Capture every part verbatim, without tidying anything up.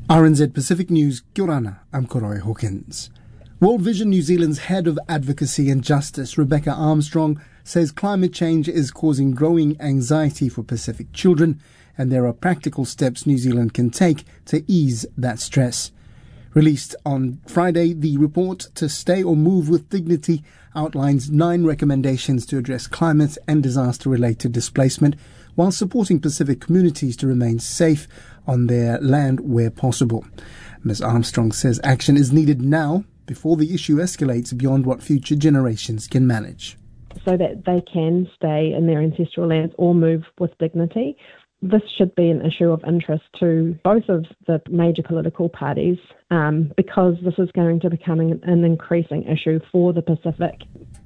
R N Z Pacific News, Kia ora, I'm Koroi Hawkins. World Vision New Zealand's head of advocacy and justice, Rebecca Armstrong, says climate change is causing growing anxiety for Pacific children, and there are practical steps New Zealand can take to ease that stress. Released on Friday, the report To Stay or Move with Dignity outlines nine recommendations to address climate and disaster-related displacement while supporting Pacific communities to remain safe on their land where possible. Miz Armstrong says action is needed now before the issue escalates beyond what future generations can manage. So that they can stay in their ancestral lands or move with dignity. This should be an issue of interest to both of the major political parties um, because this is going to become an, an increasing issue for the Pacific.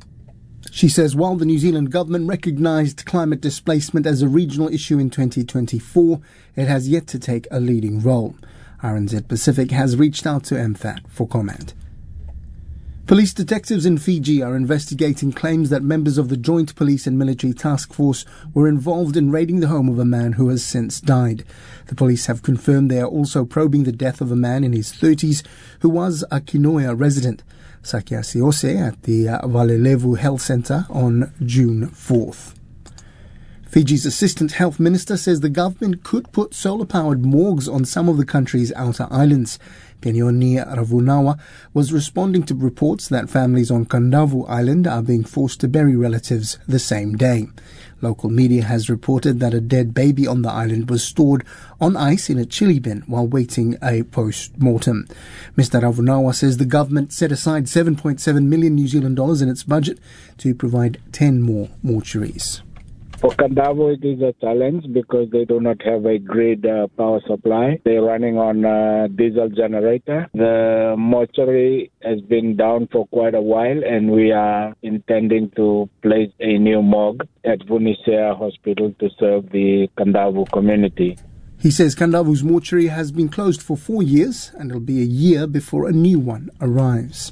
She says while the New Zealand government recognised climate displacement as a regional issue in twenty twenty-four, it has yet to take a leading role. R N Z Pacific has reached out to M F A T for comment. Police detectives in Fiji are investigating claims that members of the Joint Police and Military Task Force were involved in raiding the home of a man who has since died. The police have confirmed they are also probing the death of a man in his thirties who was a Kinoia resident. Sakia Siose at the uh, Valelevu Health Centre on June fourth. Fiji's Assistant Health Minister says the government could put solar-powered morgues on some of the country's outer islands. Penyoni Ravunawa was responding to reports that families on Kandavu Island are being forced to bury relatives the same day. Local media has reported that a dead baby on the island was stored on ice in a chili bin while waiting a post-mortem. Mister Ravunawa says the government set aside seven point seven million New Zealand dollars in its budget to provide ten more mortuaries. For Kandavu, it is a challenge because they do not have a grid uh, power supply. They're running on a diesel generator. The mortuary has been down for quite a while, and we are intending to place a new morgue at Vunisea Hospital to serve the Kandavu community. He says Kandavu's mortuary has been closed for four years, and it'll be a year before a new one arrives.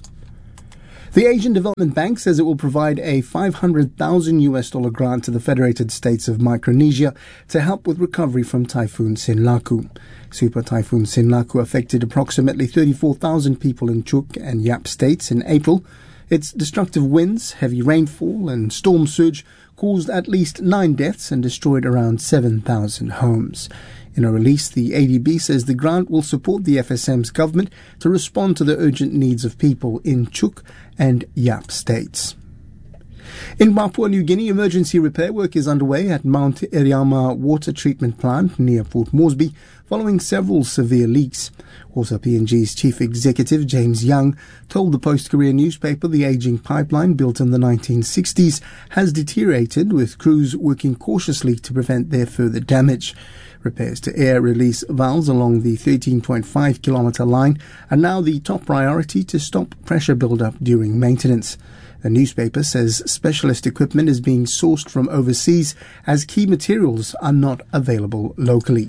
The Asian Development Bank says it will provide a five hundred thousand U S dollar grant to the Federated States of Micronesia to help with recovery from Typhoon Sinlaku. Super Typhoon Sinlaku affected approximately thirty-four thousand people in Chuuk and Yap states in April. Its destructive winds, heavy rainfall and storm surge caused at least nine deaths and destroyed around seven thousand homes. In a release, the A D B says the grant will support the F S M's government to respond to the urgent needs of people in Chuuk and Yap states. In Papua New Guinea, emergency repair work is underway at Mount Eriama Water Treatment Plant near Port Moresby following several severe leaks. Water P N G's chief executive, James Young, told the Post-Courier newspaper the aging pipeline built in the nineteen sixties has deteriorated, with crews working cautiously to prevent their further damage. Repairs to air release valves along the thirteen point five kilometre line are now the top priority to stop pressure build-up during maintenance. The newspaper says specialist equipment is being sourced from overseas as key materials are not available locally.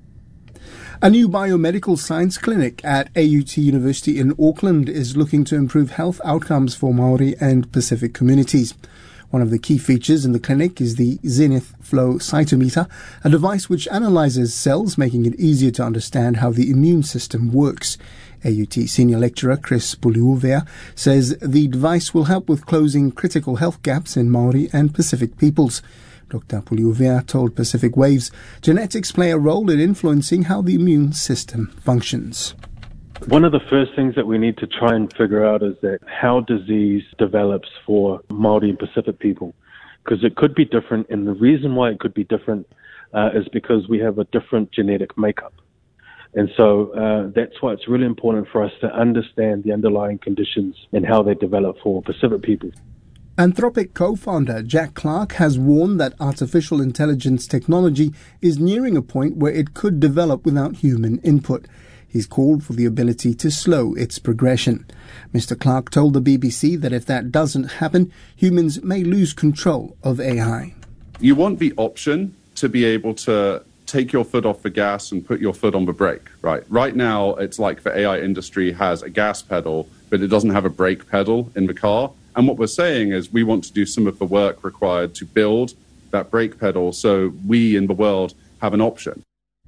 A new biomedical science clinic at A U T University in Auckland is looking to improve health outcomes for Maori and Pacific communities. One of the key features in the clinic is the Zenith Flow Cytometer, a device which analyzes cells, making it easier to understand how the immune system works. A U T senior lecturer Chris Puliuvea says the device will help with closing critical health gaps in Maori and Pacific peoples. Doctor Puliuvea told Pacific Waves genetics play a role in influencing how the immune system functions. One of the first things that we need to try and figure out is that how disease develops for Māori and Pacific people, because it could be different, and the reason why it could be different uh, is because we have a different genetic makeup. And so uh, that's why it's really important for us to understand the underlying conditions and how they develop for Pacific people. Anthropic co-founder Jack Clark has warned that artificial intelligence technology is nearing a point where it could develop without human input. He's called for the ability to slow its progression. Mister Clark told the B B C that if that doesn't happen, humans may lose control of A I. You want the option to be able to take your foot off the gas and put your foot on the brake, right? Right now, it's like the A I industry has a gas pedal, but it doesn't have a brake pedal in the car. And what we're saying is we want to do some of the work required to build that brake pedal so we in the world have an option.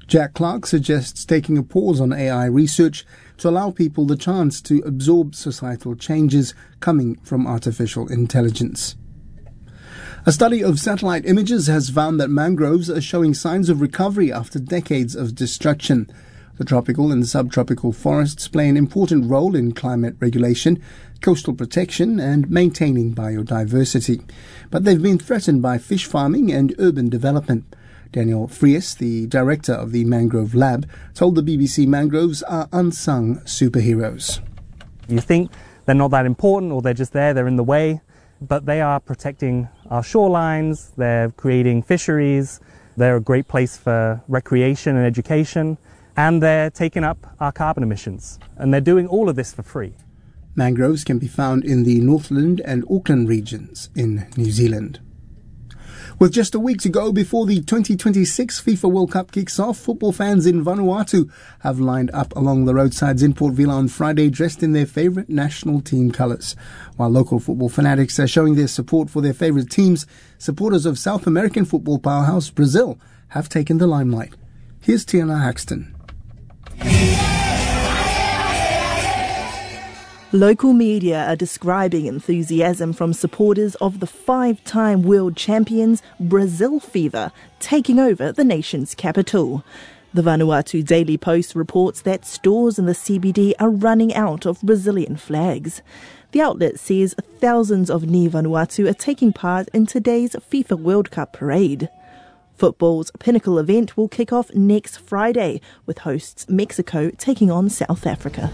Jack Clark suggests taking a pause on A I research to allow people the chance to absorb societal changes coming from artificial intelligence. A study of satellite images has found that mangroves are showing signs of recovery after decades of destruction. The tropical and subtropical forests play an important role in climate regulation, coastal protection and maintaining biodiversity. But they've been threatened by fish farming and urban development. Daniel Frias, the director of the Mangrove Lab, told the B B C mangroves are unsung superheroes. You think they're not that important or they're just there, they're in the way, but they are protecting our shorelines, they're creating fisheries, they're a great place for recreation and education, and they're taking up our carbon emissions. And they're doing all of this for free. Mangroves can be found in the Northland and Auckland regions in New Zealand. With just a week to go before the twenty twenty-six FIFA World Cup kicks off, football fans in Vanuatu have lined up along the roadsides in Port Vila on Friday dressed in their favourite national team colours. While local football fanatics are showing their support for their favourite teams, supporters of South American football powerhouse Brazil have taken the limelight. Here's Tiana Haxton. Local media are describing enthusiasm from supporters of the five-time world champions Brazil fever taking over the nation's capital. The Vanuatu Daily Post reports that stores in the C B D are running out of Brazilian flags. The outlet says thousands of Ni Vanuatu are taking part in today's FIFA World Cup parade. Football's pinnacle event will kick off next Friday, with hosts Mexico taking on South Africa.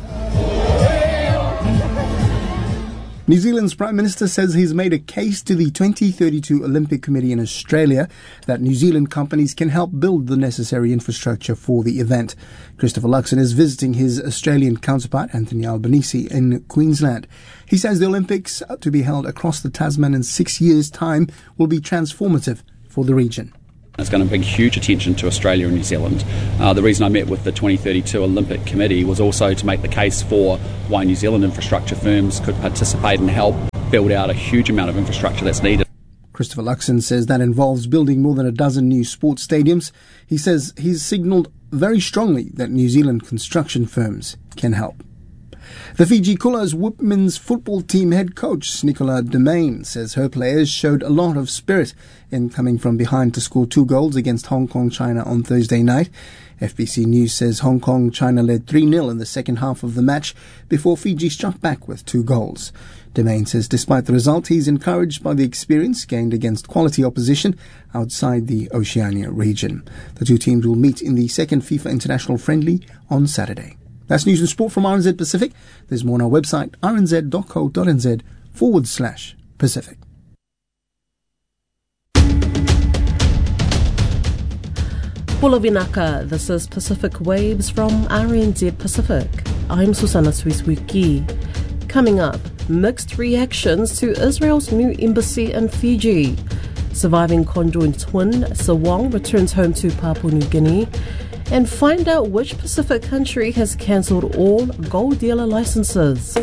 New Zealand's Prime Minister says he's made a case to the twenty thirty-two Olympic Committee in Australia that New Zealand companies can help build the necessary infrastructure for the event. Christopher Luxon is visiting his Australian counterpart, Anthony Albanese, in Queensland. He says the Olympics, to be held across the Tasman in six years' time, will be transformative for the region. It's going to bring huge attention to Australia and New Zealand. Uh, the reason I met with the twenty thirty-two Olympic Committee was also to make the case for why New Zealand infrastructure firms could participate and help build out a huge amount of infrastructure that's needed. Christopher Luxon says that involves building more than a dozen new sports stadiums. He says he's signalled very strongly that New Zealand construction firms can help. The Fiji Kulas women's football team head coach, Nicola Demain, says her players showed a lot of spirit in coming from behind to score two goals against Hong Kong China on Thursday night. F B C News says Hong Kong China led three nil in the second half of the match before Fiji struck back with two goals. Demain says despite the result, he's encouraged by the experience gained against quality opposition outside the Oceania region. The two teams will meet in the second FIFA International Friendly on Saturday. That's news and sport from R N Z Pacific. There's more on our website, rnz.co.nz forward slash Pacific. Pula Vinaka, this is Pacific Waves from R N Z Pacific. I'm Susanna Swiswiki. Coming up, mixed reactions to Israel's new embassy in Fiji. Surviving conjoined twin Sawang returns home to Papua New Guinea. And find out which Pacific country has cancelled all gold dealer licenses.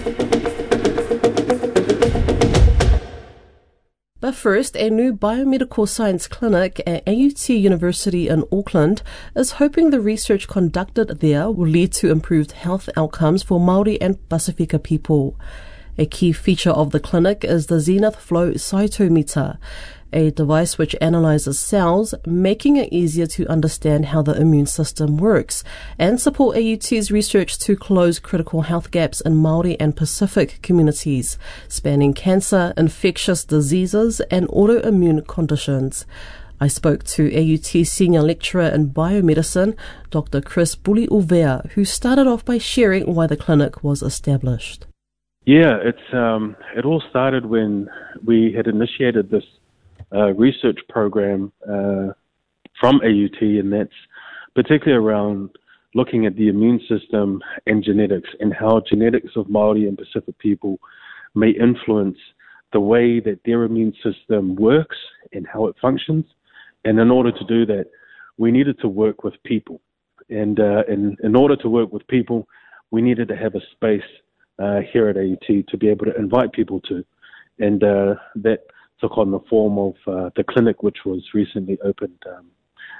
But first, a new biomedical science clinic at A U T University in Auckland is hoping the research conducted there will lead to improved health outcomes for Māori and Pasifika people. A key feature of the clinic is the Zenith Flow Cytometer, a device which analyzes cells, making it easier to understand how the immune system works, and support A U T's research to close critical health gaps in Māori and Pacific communities, spanning cancer, infectious diseases, and autoimmune conditions. I spoke to A U T Senior Lecturer in Biomedicine, Doctor Chris Buli-Uvea, who started off by sharing why the clinic was established. Yeah, it's um, it all started when we had initiated this Uh, research program uh, from A U T, and that's particularly around looking at the immune system and genetics and how genetics of Māori and Pacific people may influence the way that their immune system works and how it functions. And in order to do that, we needed to work with people. And uh, in, in order to work with people, we needed to have a space uh, here at A U T to be able to invite people to. And uh, that took on the form of uh, the clinic, which was recently opened um,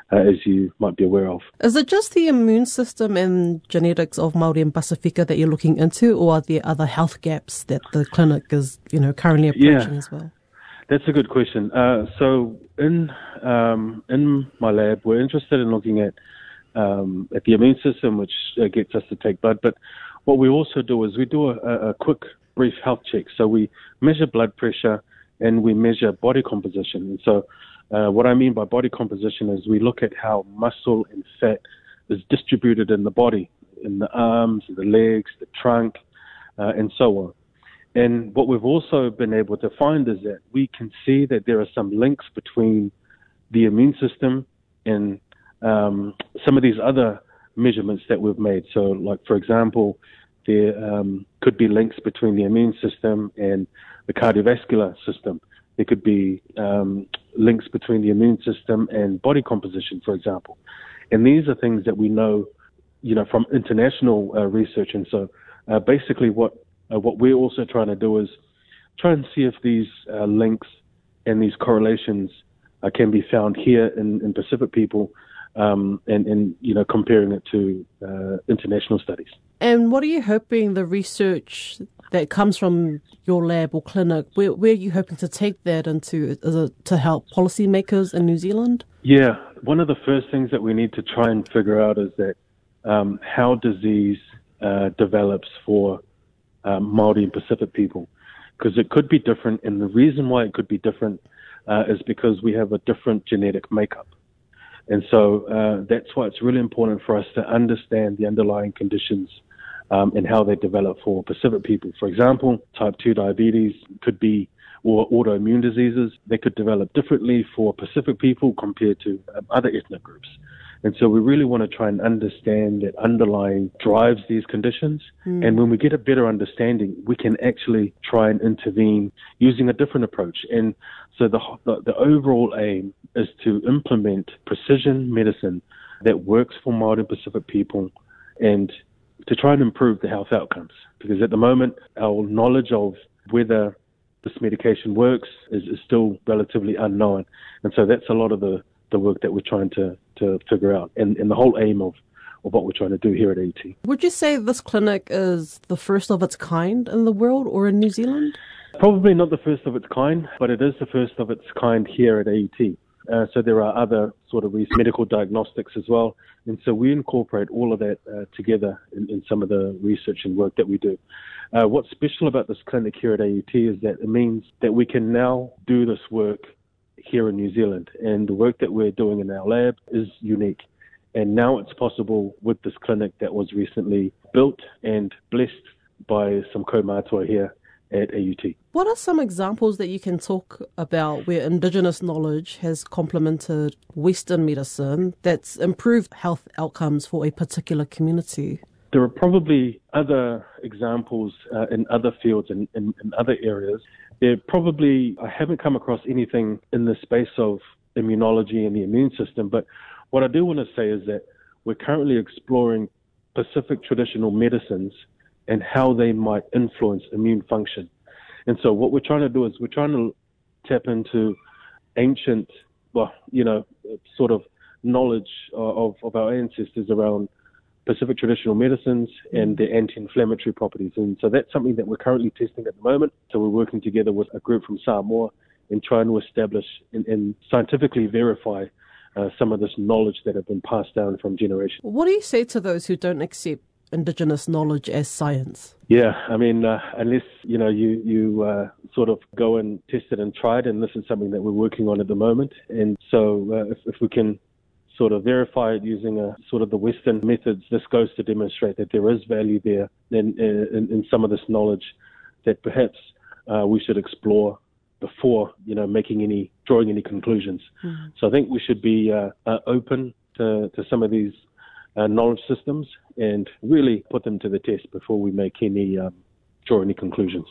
uh, as you might be aware of. Is it just the immune system and genetics of Māori and Pasifika that you're looking into, or are there other health gaps that the clinic is, you know, currently approaching yeah, as well? That's a good question. Uh, so in um, in my lab, we're interested in looking at um, at the immune system, which uh, gets us to take blood. But what we also do is we do a, a quick, brief health check. So we measure blood pressure and we measure body composition. And so uh, what I mean by body composition is we look at how muscle and fat is distributed in the body, in the arms, the legs, the trunk, uh, and so on. And what we've also been able to find is that we can see that there are some links between the immune system and um, some of these other measurements that we've made. So, like, for example, there um, could be links between the immune system and the cardiovascular system. There could be um, links between the immune system and body composition, for example. And these are things that we know, you know, from international uh, research. And so uh, basically what Uh, what we're also trying to do is try and see if these uh, links and these correlations uh, can be found here in, in Pacific people, um, and, and you know, comparing it to uh, international studies. And what are you hoping the research that comes from your lab or clinic, where, where are you hoping to take that into? Is it to help policymakers in New Zealand? Yeah, one of the first things that we need to try and figure out is that um, how disease uh, develops for Um, Māori and Pacific people, because it could be different, and the reason why it could be different uh, is because we have a different genetic makeup. And so uh, that's why it's really important for us to understand the underlying conditions um, and how they develop for Pacific people. For example, type two diabetes could be, or autoimmune diseases, they could develop differently for Pacific people compared to um, other ethnic groups. And so we really want to try and understand that underlying drives these conditions. Mm. And when we get a better understanding, we can actually try and intervene using a different approach. And so the, the, the overall aim is to implement precision medicine that works for Māori Pacific people and to try and improve the health outcomes. Because at the moment, our knowledge of whether this medication works is, is still relatively unknown. And so that's a lot of the the work that we're trying to, to figure out, and, and the whole aim of, of what we're trying to do here at A U T. Would you say this clinic is the first of its kind in the world or in New Zealand? Probably not the first of its kind, but it is the first of its kind here at A U T. Uh, so there are other sort of medical diagnostics as well. And so we incorporate all of that uh, together in, in some of the research and work that we do. Uh, what's special about this clinic here at A U T is that it means that we can now do this work here in New Zealand, and the work that we're doing in our lab is unique. And now it's possible with this clinic that was recently built and blessed by some kaumātua here at A U T. What are some examples that you can talk about where Indigenous knowledge has complemented Western medicine that's improved health outcomes for a particular community? There are probably other examples uh, in other fields and in, in other areas. There probably, I haven't come across anything in the space of immunology and the immune system, but what I do want to say is that we're currently exploring Pacific traditional medicines and how they might influence immune function. And so what we're trying to do is we're trying to tap into ancient, well, you know, sort of knowledge of, of our ancestors around Pacific traditional medicines and their anti-inflammatory properties. And so that's something that we're currently testing at the moment. So we're working together with a group from Samoa and trying to establish and, and scientifically verify uh, some of this knowledge that have been passed down from generations. What do you say to those who don't accept Indigenous knowledge as science? Yeah, I mean, uh, unless, you know, you, you uh, sort of go and test it and try it, and this is something that we're working on at the moment. And so uh, if, if we can sort of verify it using a sort of the Western methods, this goes to demonstrate that there is value there in, in, in some of this knowledge that perhaps uh, we should explore before, you know, making any, drawing any conclusions. Mm-hmm. So I think we should be uh, uh, open to, to some of these uh, knowledge systems and really put them to the test before we make any, um, draw any conclusions.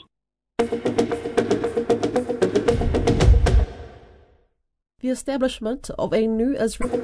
The establishment of a new Israeli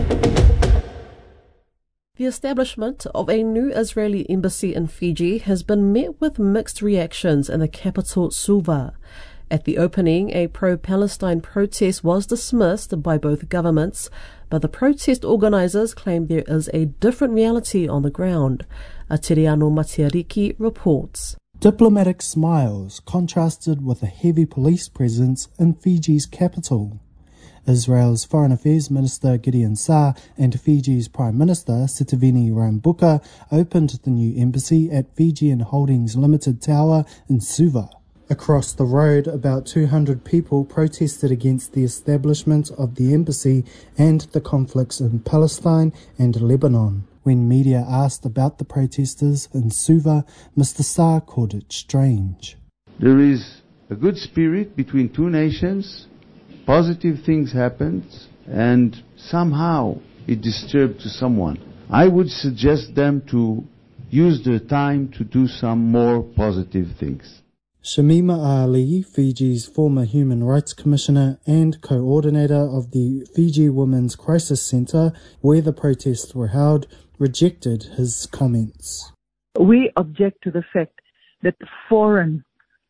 The establishment of a new Israeli embassy in Fiji has been met with mixed reactions in the capital, Suva. At the opening, a pro-Palestine protest was dismissed by both governments. but the protest organisers claim there is a different reality on the ground. Atiriano Matiariki reports. Diplomatic smiles contrasted with a heavy police presence in Fiji's capital. Israel's Foreign Affairs Minister Gideon Saar and Fiji's Prime Minister Sitiveni Rabuka opened the new embassy at Fijian Holdings Limited Tower in Suva. Across the road, about two hundred people protested against the establishment of the embassy and the conflicts in Palestine and Lebanon. When media asked about the protesters in Suva, Mister Saar called it strange. There is a good spirit between two nations. Positive things happened, and somehow it disturbed to someone. I would suggest them to use their time to do some more positive things. Shamima Ali, Fiji's former Human Rights Commissioner and coordinator of the Fiji Women's Crisis Centre, where the protests were held, rejected his comments. We object to the fact that foreign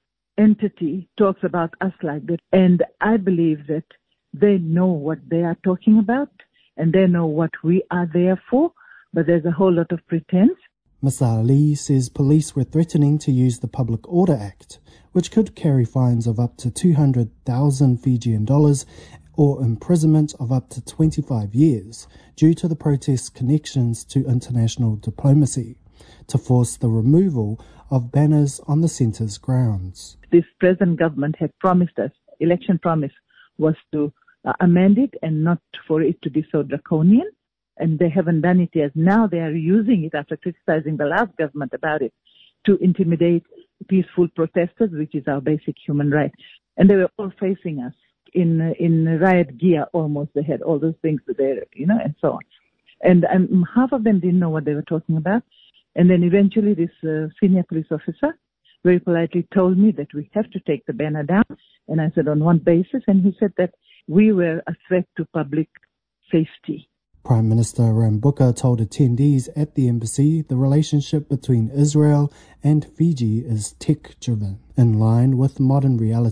entity talks about us like that, and I believe that they know what they are talking about and they know what we are there for, but there's a whole lot of pretense. Miz Ali says police were threatening to use the Public Order Act, which could carry fines of up to two hundred thousand Fijian dollars or imprisonment of up to twenty-five years due to the protest's connections to international diplomacy, to force the removal of banners on the centre's grounds. This present government had promised us, election promise was to uh, amend it and not for it to be so draconian, and they haven't done it yet. Now they are using it after criticizing the last government about it to intimidate peaceful protesters, which is our basic human right. And they were all facing us in uh, in riot gear almost. They had all those things there, you know, and so on. And um, half of them didn't know what they were talking about. And then eventually this uh, senior police officer very politely told me that we have to take the banner down. And I said, on one basis? And he said that we were a threat to public safety. Prime Minister Rabuka told attendees at the embassy the relationship between Israel and Fiji is tech-driven, in line with modern reality.